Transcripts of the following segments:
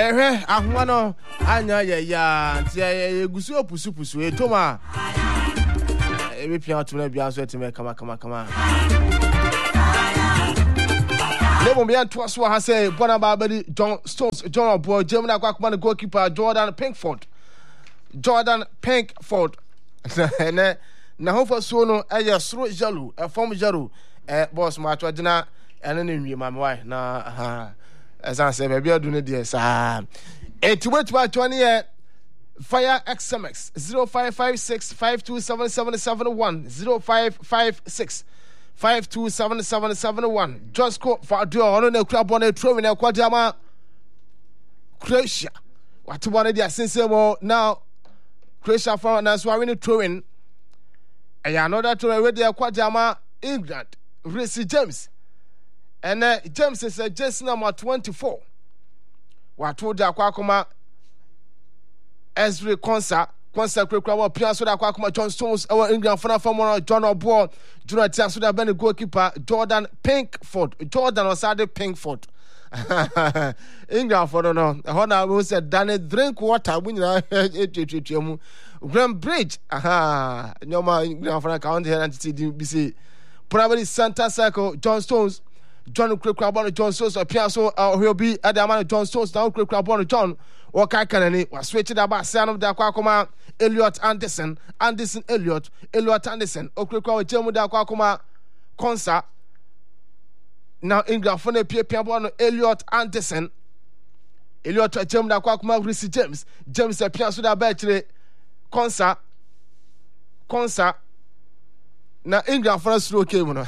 ahumano anya ya nti egusu opusu etoma ebi pia otuna bia so etime kama Lebo bia to so ha say bona babadi John Stones John Obo Germany akwa the goalkeeper Jordan Pinkford na hofa so no eye soro jalu form jalu boss ma to dina ene ne nwie ma why na As say, baby, I do need this. It's what 20 Fire XMX 0556 527771 0556 527771. Just go for a door on a crab on a throw in a quadama Croatia. What one of the since now Croatia for us were in a throwing. And another to a radio quadama England. Reece James. And James is just number 24. What told Aquacoma Ezra Consa Kwekwa Piasso Aquacoma John Stones, our England for John O'Boy, Jonathan Suda Benny goalkeeper Jordan Pinkford. Pinkford. England for no. Honor will say Danny drink water when you Graham Bridge. Aha, no more England for account here and see probably Santa Circle, John Stones. John Crabon John Stones or Piasso will be at the amount of John Stones now Crabon John or Kakanani was switched about son of the Aquacoma Elliot Anderson Elliot Anderson or Crabon German Aquacoma Consa now England for the Piabon Elliot Anderson Elliot German Aquacoma Reece James Piasso da Betty Consa now England for a slow came.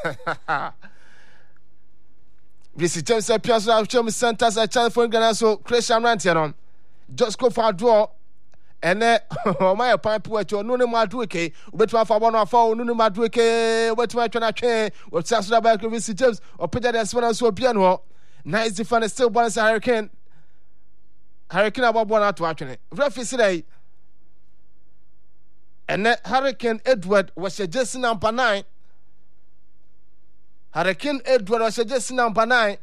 Reece James Piasso James Santos a chance for Ghana so Christian Rantiano just go for a draw and my pipe which no maduke betwa for one of four no maduke what my trying to what Sasha back Reece James or Peter the Swan so piano nice defense still balance Hurricane about one out to actually referee today and Hurricane Edward was just number 9. Hurricane Edward was just number 9.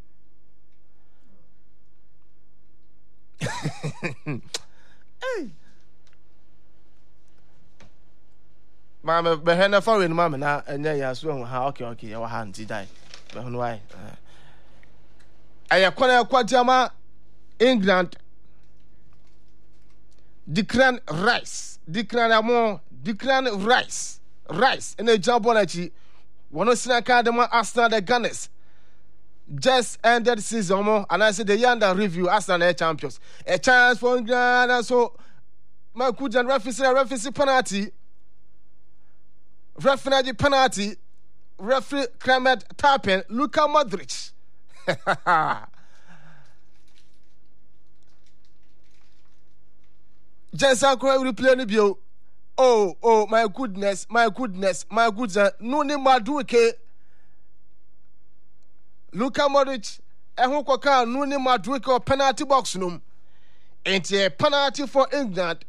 Hey. Mama, behena foreign mama na enye ya so ha okay ya wa ha nti dai. Behunu why. Ayakwana kwajama England Declan Rice in a job on achi one of Sinakadema Arsenal the Gunners just ended season and I said the Yanda review Arsenal champions a chance for England and so my good and referee penalty referee Kramer tapping Luka Modric. Jensen Kwe replay ni bio. Oh, my goodness. No ni maduke. Luka Modric. Ehun kwaka no ni maduke o penalty box num. Enti penalty for England.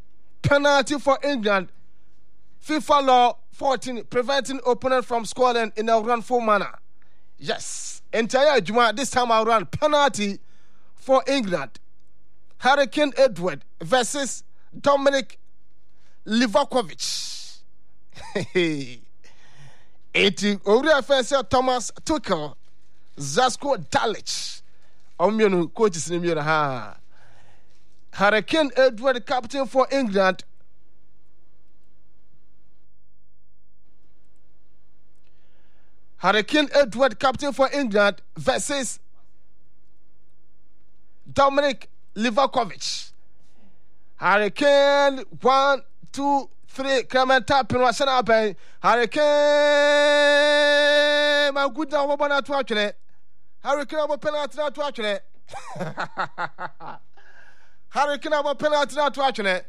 FIFA law 14 preventing opponent from scoring in a run-full manner. Yes. Entire Juma this time around penalty for England. Hurricane Edward versus Dominic Livakovic. Ori Thomas Tuchel, Zlatko Dalic. Omyenu coaches ni miyona ha. Hurricane Edward captain for England. Hurricane Edward captain for England versus Dominic Livakovic. Hurricane 1, 2, 3. Kramer tapping was an up. Hurricane, my good now. What about to actually? Hurricane about penalty not to actually. Hurricane about penalty not to actually.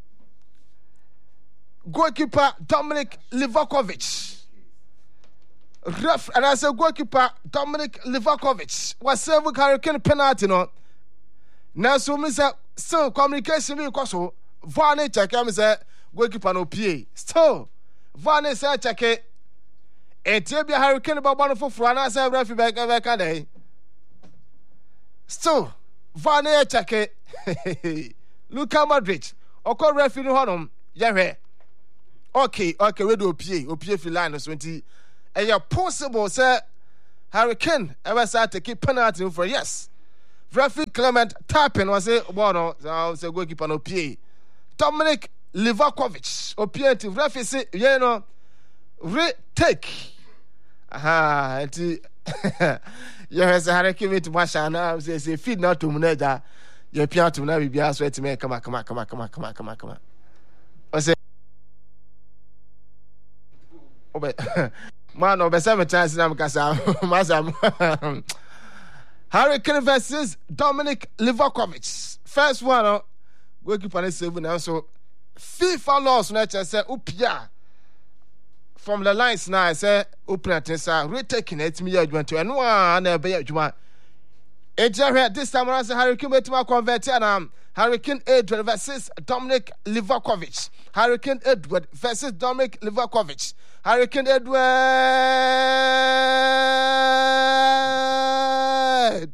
Goalkeeper Dominic Livakovic. Ref and I said goalkeeper Dominic Livakovic was serving Hurricane penalty no. Now so me say still communication be so Vane check am say goalkeeper no PA still Vane say check it Ethiopia Hurricane ba no for na say referee back dey still Vane check Luka Modric oko referee honom yehwe okay we do opie fi line so nti e possible say Harry Kane ever start to keep penalty for yes referee Clement tapping was say ball no say goalkeeper no pie Dominic Livakovic opie nti referee say you know retake nti yes Harry Kane to masha na say feed not to munaja you pia to na bibia so etime come I say obe man obese me chance na mkasa masam Harry Kane versus Dominic Livakovic first one goalkeeper na save na so FIFA laws na say upia from the lines now say open attention retaking it me adwuma to eno na be adwuma Ejahwe this time around Harry Kane betima convert and Harry Kane Edward versus Dominic Livakovic. Harry Kane Edward versus Dominic Livakovic. Harry Kane Edward.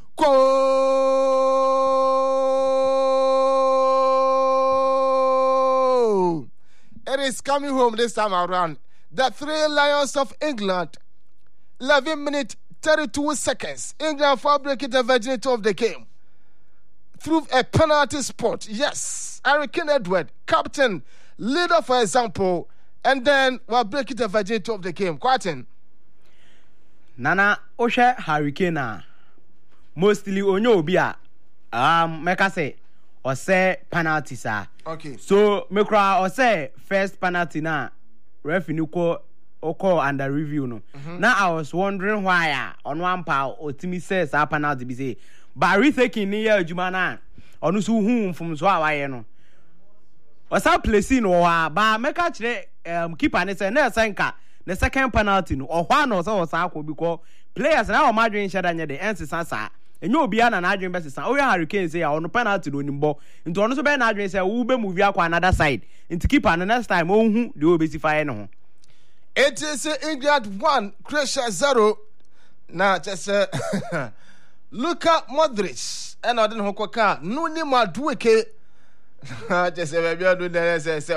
Goal! It is coming home this time around. The Three Lions of England. 11 minutes 32 seconds. England for breaking the virginity of the game through a penalty spot. Yes, Harry Kane Edward, captain, leader for example, and then we're breaking the virginity of the game. Quatin. Nana Osha Harry Kane mostly onyo bia make say or say penalty sir. Okay. So me cry or say first penalty na referee ko oko under review no. Now I was wondering why on one part Otimi says our penalty be say but rethinking ni ya adwuma na onu so hu from so awaye no. Wasa place no wa ba make kire keeper ne say na senka the second penalty no ohwa no so wasa akọ because players na o madwen sheda nye de ensesa sa enye obi ana na adwen besesa o ya Harry Kane say ya ono penalty no nimbo nti ono so be na adwen say wo be move akọ another side nti keeper no next time o hu de o be sifaye no ho. It is England 1, Croatia 0. Now, just Luka Modric. And I didn't know car. No name my duke. Just maybe I do the say,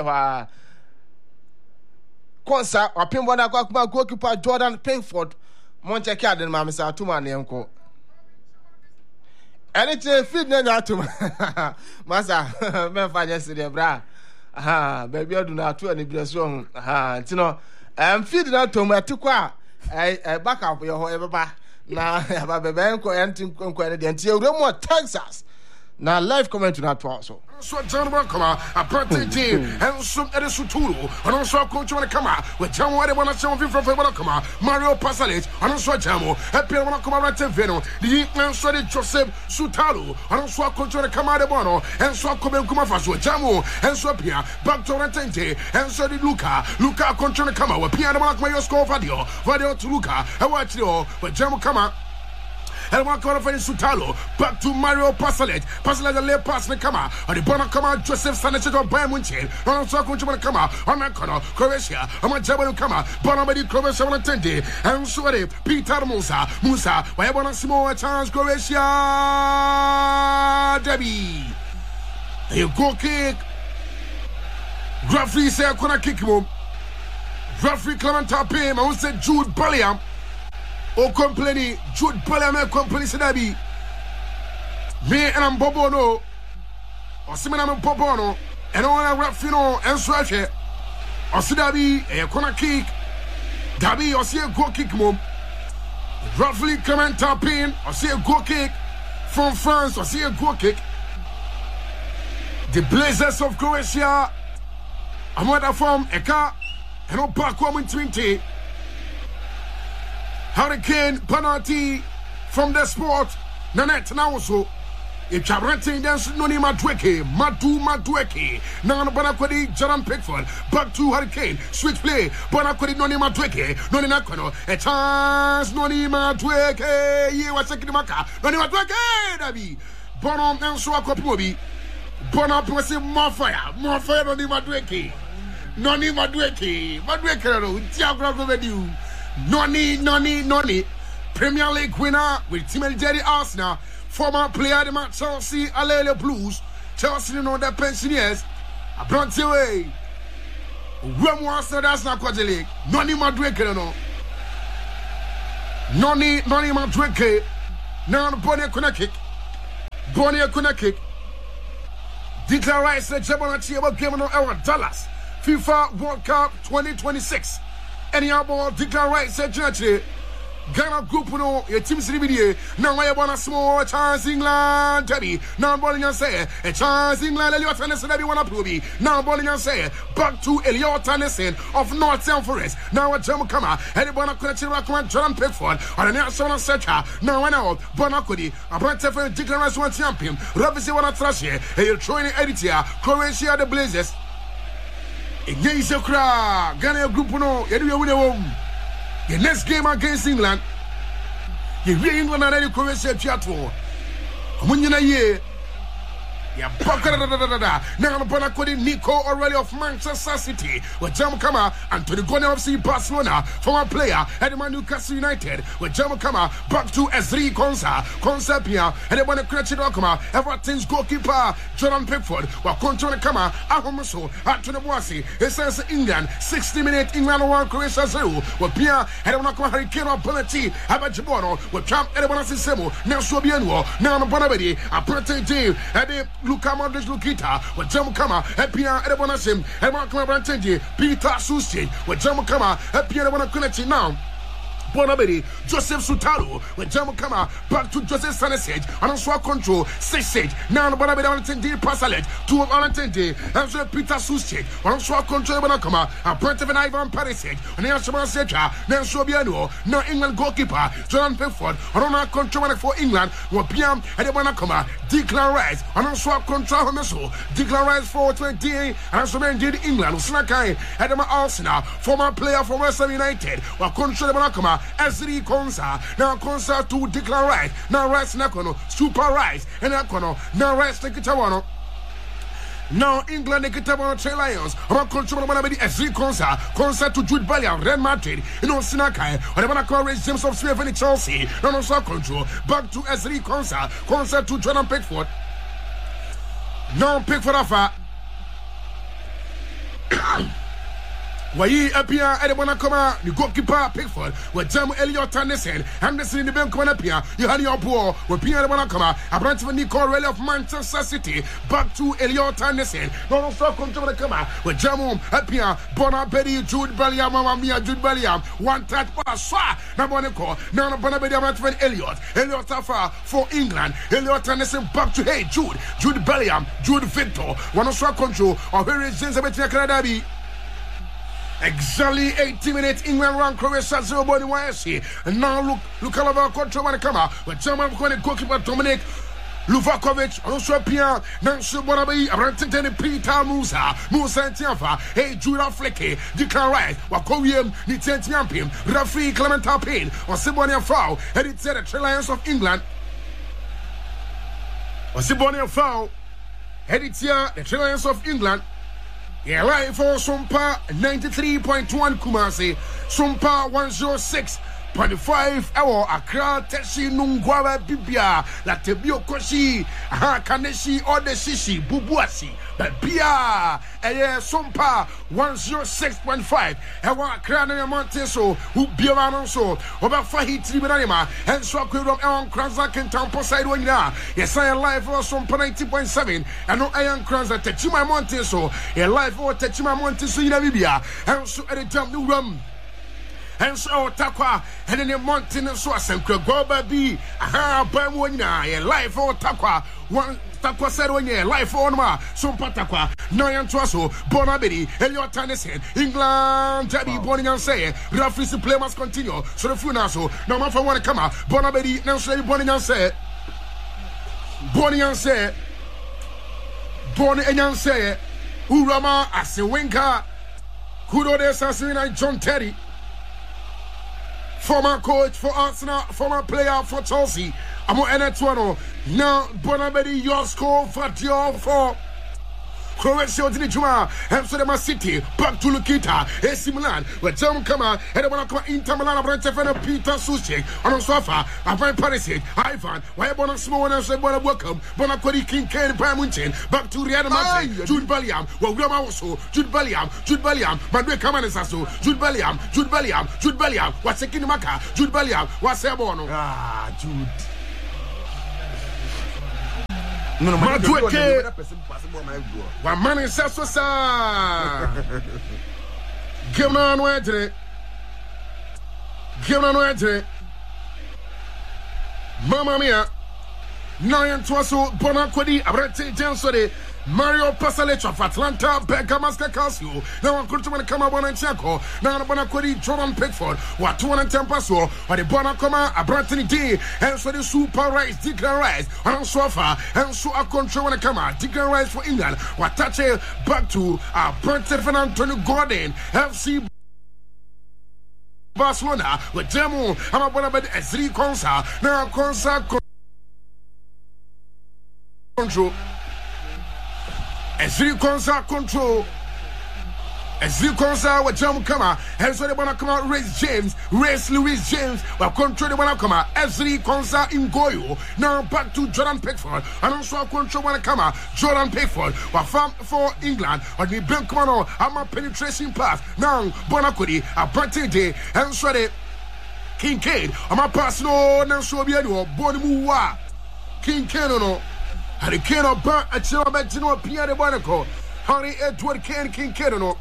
Consa, or Pimbona goalkeeper Jordan Pinkford. Montecarlo and Mamma Satuma Nemco. And it's a feed now to Massa. Memphis yesterday, bra. Baby, I do not do any bless wrong. Tino. Feeding out to my tukwa. I back up your whoever. Now, I be banko and until more Texas. Now, live comment to that also. So, gentlemen, come on, a birthday team, and some Edison Tulu, and also coach on the camera with Jamo. I want to show you from Fabulacama, Mario Passalit, and also Jamo, and Pierre Wanakama Veno, the Eatman study Joseph Sutalu, and also coach on the camera Bono, and so Komen Kumafaso, Jamo, and so Pia, back to Rentente, and so did Luca control the camera with Piano Mayo score Vadio to Luca, and watch it all, but Jamo Kama. And one corner for Sutalo, back to Mario Passalet. Passalet the left pass in the camera. And the Bona Kama, Joseph Sanchez on Bayern Munchen. On the second one Kama, on that corner, Croatia. On my Jabal Kama, Bonamadi Croatia on the 20. And sorry, Peter Musa, why want to see more chance, Croatia? Debbie. You go kick. Referee say I'm gonna kick him. Referee Clement Tapim, I want to say Jude Bellingham. O complaining, Jude Bellingham company Sidabi. Me and I'm Bobono. Or Simon I'm Bobono. And all I rap Fino and Swashe. Or Sidabi, a corner kick. Dabi, or see a goal kick mom. Roughly Clement Tapin, or see a goal kick from France, or see a goal kick. The Blazers of Croatia. I'm at a form, Eka, and on back 120. Harry Kane penalty from the sport. Nanette now also. If you're renting dance, no name Madweke, Madueke. Now Bonakwadi, Jordan Pickford. Back to Harry Kane. Switch play. Bonakwadi, no name Madweke. No name Nakono. A chance, no name Madweke. Ye was second Maka. No name Madweke, Dabi. Bonham and Swakopobi. Bonham was more fire. More fire, no name Madweke. No name Madweke. Madweke, Tiago Vedu. Noni. Premier League winner with Team Jerry Arsenal, former player of the Chelsea Alele Blues, Chelsea know the pensioners, a brought away. When was the Arsenal Quadri League? Noni Madrid, no. Noni Madrid, now Bonnie couldn't kick. Bonnie couldn't kick. Declare Rice, the German game on our Dallas, FIFA World Cup 2026. Any about Declare Rice, the Ghana group, no, your team's video. Now I want a small chance England, Debbie. Now bowling and say a chance England, Elliot Anderson, everyone approve. Now bowling and say back to Elliot Anderson of Northern Forest. Now a German comer, anyone could achieve John Pickford on a national searcher. Now I know Bonacudi, a brand of Declare Rice one champion, Robinson one trash here, a training editor, Croatia the Blazers. Against the crowd, Ghana group, no, you win a home. The next game against England, you hear England and the Croatia theatre. When you're here, yeah, now Bonacodi, Nico Aurelio of Manchester City, with Jam Kama, Anthony Gordon of Barcelona, former player, Edman Newcastle United, with Jam Kama, back to S3 Consa Pia, and then when the Cratchit Okama, Everton's goalkeeper, Jordan Pickford, while controlling Kama, Ahomoso, Anthony Boissy, it says England, 60-minute England 1, Croatia 0, with Pia, and then Hurricane of Bonati, Abajibono, with Trump, and then Semo, now Sobiano, now Bonabedi, a pretty team, and Luka Modric Lukita, with Jamu Kama, Epia Edebonasim, and Mark Labrantegi, Peter Susti, with Jamu Kama, Epia Edebonakunechi now. Bonabedi, Joseph Sutaro, with Jamu Kama, back to Joseph Sanesage, and also control, 6 now Bonabedi Valentin Passalet, 2 of Valentin, and so Peter Susti, and also control Bonakama, and Brent and Ivan Parisage, and the Ashman Secha, then Sobiano, now England goalkeeper, Jordan Pickford, and on our control for England, with Piam and Bonakama, Declan Rice, and also control Homeso, Declan Rice for 20, and also did England, Snakai, Edema Arsenal, former player for West Ham United, while control Bonakama. S3 Consa, now Consa to Declan Rice, now Rice Nakono, Super Rice, and Nakono, now Rice Nekitawano. Now England Nekitawano Trey Lions, about control of Manabedi S3 Consa to Jude Bellingham, Real Madrid, you know Sinakai, or the Manacor James of Smith and Chelsea, no also control, back to S3 Consa to Jordan Pickford. Now Pickford Afa. Why appear at the Wanakoma, the goalkeeper Pickford, with Jam Elliot Anderson in the bank when appear, you had your ball, with Pierre Wanakoma, a branch of Nico Raleigh of Manchester City, back to Elliot Anderson, no also control the camera, with Jamu appear, Bonabedi, Jude Bellingham, Mamma Mia, Jude Bellingham, one touch pass, now Bonaco, now Bonabedi, Matman Elliot Afa for England, Elliot Anderson back to hey, Jude Bellingham, Jude Victor, one also control, or here is Elizabeth Canadabi. Exactly 80 minutes, England run Croatia 0 body YSC. And now look all over control when they come out. But German goalkeeper Dominic Luvakovic, also Pierre, Nancy Bonabi, Abrantini Peter Musa and Tiafa, hey Judah Flecky, Declan Rice, Wakovium, Nitian Tiampim, Rafi Clemental Payne, or Sibonia Foul, and it said the Lions of England. Or Sibonia Foul, and it's here, the Lions of England. Yeah, live for Sumpa 93.1 Kumasi, Sumpa 106.5 hour Accra Teshi Nungwawa Bibia, La Tebio Koshi, Kaneshi Odeshishi, Bubuasi, Babia, Sumpa 106.5 hour Accra Monteso, who Biamanso, Oba Fahi Tribunanima, and Swakudom Elon Kranzak and Tampo Sidewina. Yes, I am live for Sumpa 90.7, and no Iron Kranzak, Techima Monteso, a live for Techima Monteso in Namibia, and so at the jump new rum. And so Takwa, and then the mountain of Swas and Kragoba B, Bamwina, a life for Takwa, one Takwa said one year, life for Ma, Sumpa Takwa, Noyan Twaso, Bonabedi, Elliot Anderson, England, Jabby, Bonnie and say, Raffis to play must continue, so the Funaso, no man for one come out, Bonabedi, now say Bonnie and say, Bonnie and say, Urama, Asiwinka, Kudo de Sassina, John Terry. Former coach for Arsenal, former player for Chelsea. I'm on N21. Now, Bonabedi, your score for your for Croatia Odini Juma, Amsterdam City, back to Lukita, AC Milan, where Jam Kama, and the one Inter Milan, Brentford, Peter Suchek, on Sofa, Ivan Perisic, Ivan, why Bona Small and Sabona welcome, Bonacori King Ken Pamunchen, back to Real Madrid, Jude Bellingham, well, we are also Jude Bellingham, Madrid Kamanesaso, Jude Bellingham, what's a Kinamaka, Jude Bellingham, what's a Bono? Jude. No, one man is so give on waiting. Mamma mia. Nine Twasso Bonaquedi, Abrete Jansore, Mario Pasalic of Atlanta, Bergamasca Casio. Now I'm going to come up on and Chaco. Now Bonaquedi, Jordan Pickford, what 210 Passo, or the Bonacoma, Abrantini D, and so the Super Rice, Declan Rice, on Sofa, and so a control when I come out, Declan Rice for England, what touch back to Brentford and Antonio Gordon, FC Barcelona, with Jamo, I'm about a 3 Consa, now Consa control. As 3 Consa control. As 3 Consa with Jamo Kama, and so they want to come out, Louis James, while control the one to come out, S3 Consa in Goyo. Now back to Jordan Pickford, and also control one to come out, Jordan Pickford, while farm for England, on the Bencono, I'm a penetration pass. Now Bonacudi, a Brantide, and so they Kincaid, I'm a pass no, now so be Bonimua, Kincaid no. Harry Kane or Burnt a chill back to Pierre de Monaco. Harry Edward Kane King Kedano.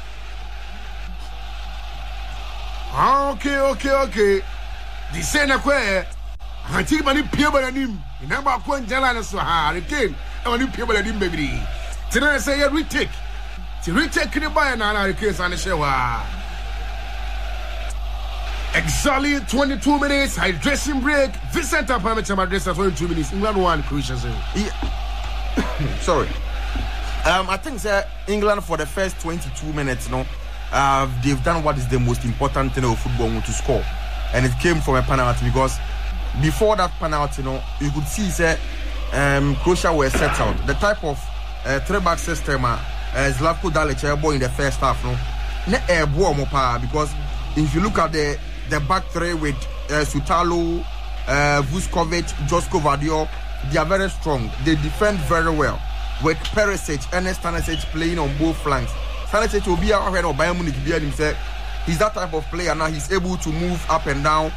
Okay. The same aquare. I think my Pierre by him. In number of one Jalan so Harry Kane. I want to Pierre by him, baby. Tonight I say, retake. To retake the buy and Harry Kane on the shower. Exactly 22 minutes, hydration break. Vincent Parameter address 22 minutes. England 1, Croatia 0. Yeah. Sorry. I think England for the first 22 minutes, they've done what is the most important thing of football to score. And it came from a penalty because before that penalty, you could see Croatia were settled. The type of 3-back system Zlatko Dalic airborne in the first half, because if you look at the back three with Sutalo, Vuskovic, Josko Vadio, they are very strong. They defend very well. With Perisic and Stanisic playing on both flanks. Stanisic will be ahead of Bayern Munich himself. He's that type of player now. He's able to move up and down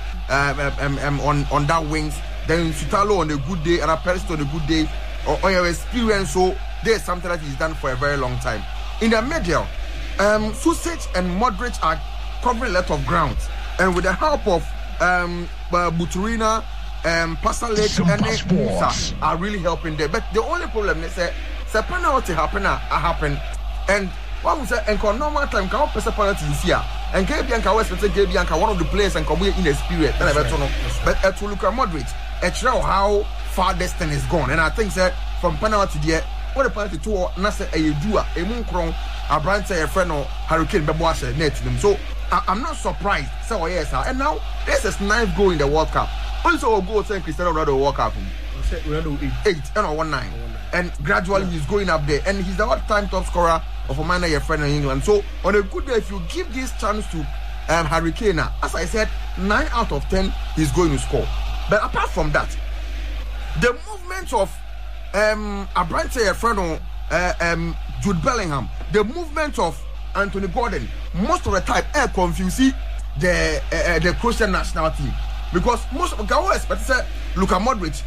on that wings. Then Sutalo on a good day and Perisic on a good day. Or your experience, so there's something that he's done for a very long time. In the middle, Susic and Modric are covering a lot of ground. And with the help of Buturina, Pasalic and Musa are really helping there. But the only problem is that the penalty happen. And what we say, in normal time, can pass a penalty this year. And Gabianca was Gabianca, one of the players and come in experience. But to look at Modric, it shows how far this thing is gone. And I think that from penalty there, what the penalty to Nasa Ayudua, a Munkron, a brand say a friend or Hurricane Babuasha net to them. So I'm not surprised. So yes, and now this is 9th goal in the World Cup. Also, goal saying Cristiano Ronaldo World Cup. 8 and 1-9. And gradually he's going up there. And he's the all-time top scorer of a minor friend in England. So on a good day, if you give this chance to Harry Kane, as I said, 9 out of 10 he's going to score. But apart from that, the movement of Abrante Freno, Jude Bellingham, the movement of Anthony Gordon, most of the time confuse the Croatian national team. Because most of the guys expect to say Luka Modric,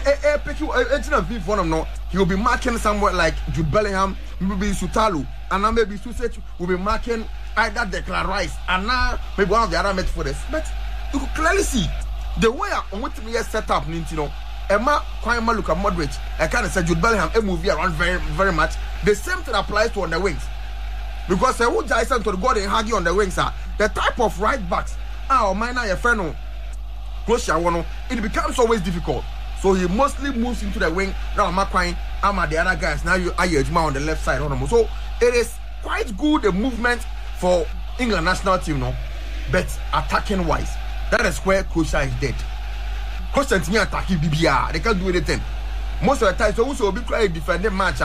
he will be marking somewhere like Jude Bellingham, maybe Sutalu, and now maybe Susic will be marking either Declan Rice and now maybe one of the other midfielders. But you could clearly see the way on which we are set up, Emma Kwaima Luka Modric, I kind of said Jude Bellingham, a movie around very, very much. The same thing applies to on the wings. Because who Jason to go and Hagi on the wings are the type of right backs. Minor your friend, Croatia, it becomes always difficult. So he mostly moves into the wing. Now Makwine, the other guys. Now you Ayejma on the left side. So it is quite good the movement for England national team, but attacking wise, that is where Croatia is dead. Croatia is attacking BBR. They can't do anything. Most of the time, so also be quite defending match.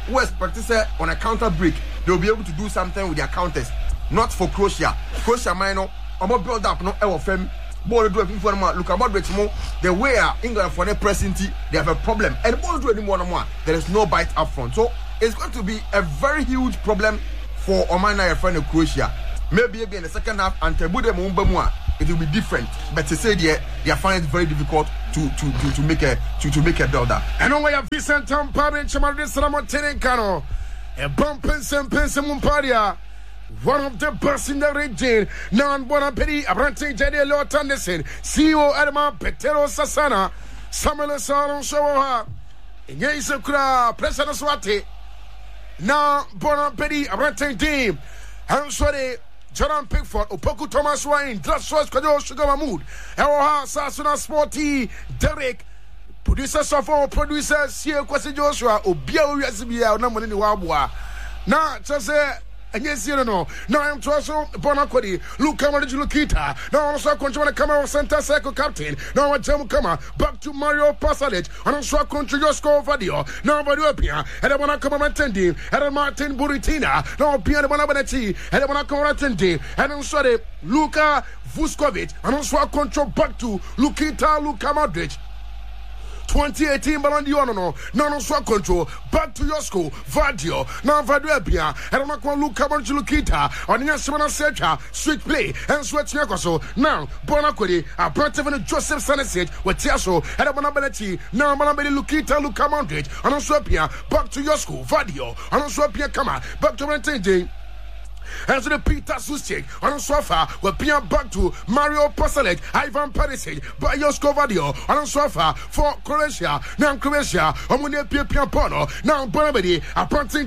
who expect to say on a counter break, they'll be able to do something with their counters. Not for Croatia. Croatia minor, I'm not build up no our fame. Ball do for more. Look about more. The way England for the pressing team, they have a problem. And ball do anymore. There is no bite up front. So it's going to be a very huge problem for Oman friend of Croatia. Maybe in the second half, and it will be different. But to say they find it very difficult to make a builder. And on where Vincent Tampar and Chamadis Ramotin Cano, a bumpins and Pensamumparia. One of the best in the region. Now on Bonapedi, Abrante Jade Lord Anderson, CEO Adama Petero Sasana, Samuel Salon Showa, Yesukra, President Swati. Now Bonapedi, Abrante Team, Hanswade, Jordan Pickford, Opoku Thomas Wine, Draswas Kajo Sugar Mahmood, Eroha Sasuna Sporty, Derek, producer Sofo, producer Sio Kwasi Joshua, Obia Yasibia, Namani Wabwa. Now, just and yes, you know. Now I'm to also Bonacodi, Luca Lukita. Now also control the camera center cycle captain. Now I tell Kama back to Mario Pasalic. And also country your score video. Now Baduapia. And I want to come and attend him. And Martin Buritina. Now Pia Bonabanati. And I want to come and attend him. And also the Luka Vuskovic. And also control back to Lukita Luka Modric. 2018 Ballon d'Or no swap control back to your school Vadio now Vaduapia and I'm not going to look at Lukita on the Yasmana Secha switch play and switch Yakoso now Bonacodi a Brentford Joseph Sanesage with Tiaso and a Bonabelati now Bonabelli Lukita Luka Modric and Swapia back to your school Vadio and Swapia Kama back to Brentford. And so the Peter Susik on Sofa will be back to Mario Pasalic, Ivan Perisic, Bayosko Vadio on Sofa for Croatia. Now Croatia, Omunia Pia Pono, now Bonabedi, appointing